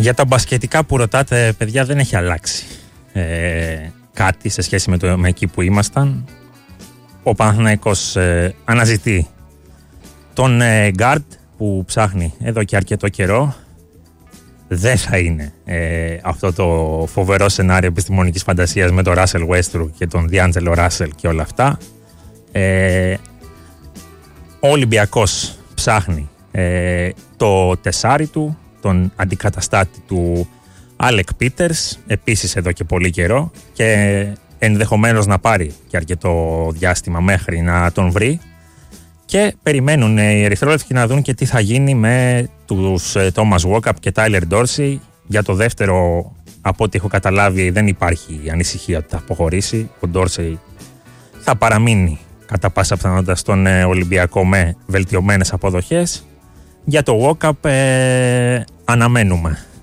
Για τα μπασκετικά που ρωτάτε, παιδιά, δεν έχει αλλάξει κάτι σε σχέση με εκεί που ήμασταν. Ο Παναθηναϊκός αναζητεί τον guard που ψάχνει εδώ και αρκετό καιρό. Δεν θα είναι αυτό το φοβερό σενάριο επιστημονικής φαντασίας με τον Russell Westbrook και τον D'Angelo Russell και όλα αυτά. Ο Ολυμπιακός ψάχνει το τεσάρι του, τον αντικαταστάτη του Alec Peters, επίσης εδώ και πολύ καιρό, και ενδεχομένως να πάρει και αρκετό διάστημα μέχρι να τον βρει. Και περιμένουν οι ερυθρόλευκοι να δουν και τι θα γίνει με τους Thomas Walkup και Tyler Dorsey. Για το δεύτερο, από ό,τι έχω καταλάβει, δεν υπάρχει ανησυχία ότι θα αποχωρήσει. Ο Dorsey θα παραμείνει κατά πάσα πιθανότητα στον Ολυμπιακό με βελτιωμένες αποδοχές. Για το Walkup αναμένουμε